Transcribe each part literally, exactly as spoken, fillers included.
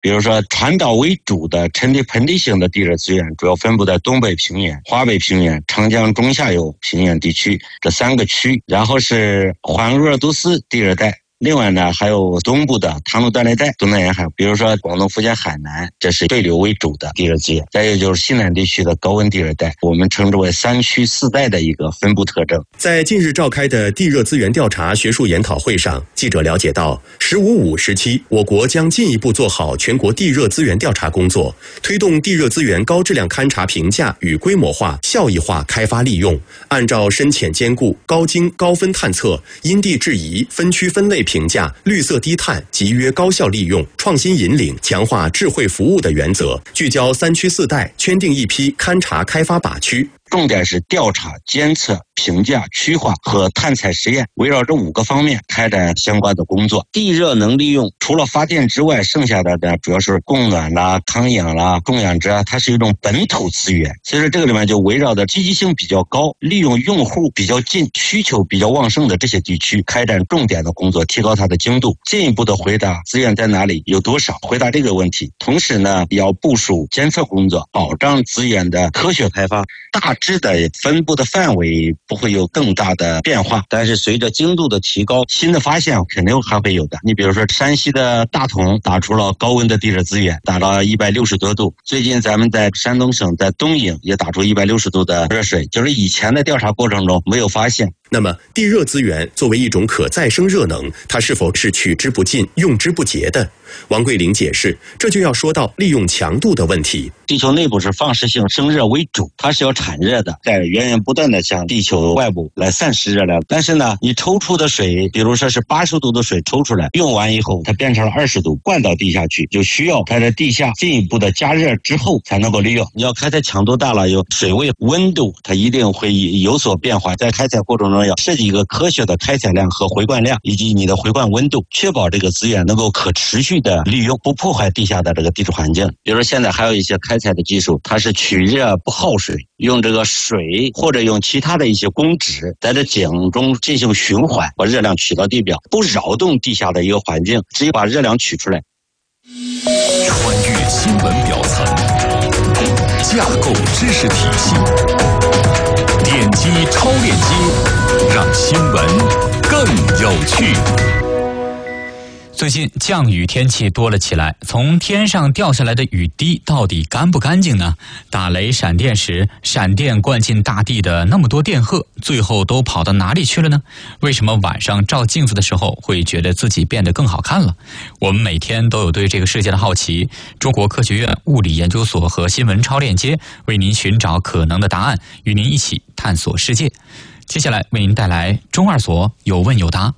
比如说传导为主的沉积盆地型的地热资源，主要分布在东北平原、华北平原、长江中下游平原地区这三个区，然后是环鄂尔多斯地热带。另外呢，还有东部的唐努断裂带、东南沿海，比如说广东、福建、海南，这是对流为主的地热资源。再有就是西南地区的高温地热带，我们称之为三区四带的一个分布特征。 在近日召开的地热资源调查学术研讨会上，记者了解到，十五五时期，我国将进一步做好全国地热资源调查工作，推动地热资源高质量勘查评价与规模化、效益化开发利用，按照深浅兼顾、高精高分探测、因地制宜、分区分类评价、绿色低碳、集约高效利用、创新引领、强化智慧服务的原则，聚焦三区四带，圈定一批勘查开发靶区。 重点是调查、监测、评价、区划和探采实验，围绕这五个方面开展相关的工作。地热能利用除了发电之外，剩下的呢主要是供暖啦、康养啦、供养殖啊，它是一种本土资源。所以说这个里面就围绕着积极性比较高、利用用户比较近、需求比较旺盛的这些地区，开展重点的工作，提高它的精度，进一步的回答资源在哪里、有多少，回答这个问题。同时呢，要部署监测工作，保障资源的科学开发。大致的分布的范围不会有更大的变化，但是随着精度的提高，新的发现肯定还会有的。你比如说山西的大同打出了高温的地热资源，达到一百六十多度。最近咱们在山东省在东营也打出一百六十度的热水，就是以前的调查过程中没有发现。 那么地热资源作为一种可再生热能，它是否是取之不尽、用之不竭的？王桂玲解释，这就要说到利用强度的问题。 地球内部是放射性生热为主，它是要产热的，在源源不断的向地球外部来散失热量。但是呢，你抽出的水，比如说是八十度的水抽出来，用完以后它变成了二十度，灌到地下去，就需要它在地下进一步的加热之后才能够利用。你要开采强度大了，有水位、温度，它一定会有所变化。在开采过程中要设计一个科学的开采量和回灌量，以及你的回灌温度，确保这个资源能够可持续的利用，不破坏地下的这个地质环境。比如说现在还有一些开采的技术，它是取热不耗水，用这个水或者用其他的一些公脂在这井中进行循环，把热量取到地表，不扰动地下的一个环境，直接把热量取出来。 穿越新闻表层，架构知识体系，点击超链接，让新闻更有趣。 最近降雨天气多了起来，从天上掉下来的雨滴到底干不干净呢？打雷闪电时，闪电灌进大地的那么多电荷，最后都跑到哪里去了呢？为什么晚上照镜子的时候会觉得自己变得更好看了？我们每天都有对这个世界的好奇，中国科学院物理研究所和新闻超链接为您寻找可能的答案，与您一起探索世界。接下来为您带来中二所有问有答。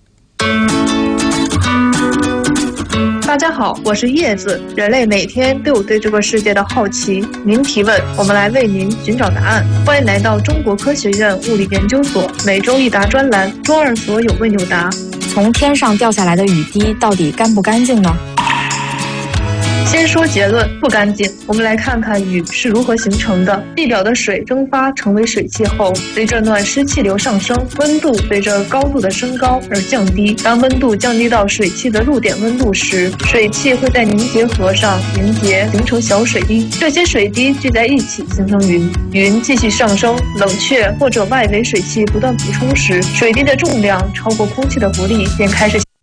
大家好，我是叶子。人类每天都有对这个世界的好奇，您提问，我们来为您寻找答案。欢迎来到中国科学院物理研究所每周一答专栏，中二所有问有答。 从天上掉下来的雨滴到底干不干净呢？ 先说结论，不干净。我们来看看雨是如何形成的。地表的水蒸发成为水汽后，随着暖湿气流上升，温度随着高度的升高而降低。当温度降低到水汽的入点温度时，水汽会在凝结核上凝结，形成小水滴。这些水滴聚在一起形成云。云继续上升，冷却或者外围水汽不断补充时，水滴的重量超过空气的浮力，便开始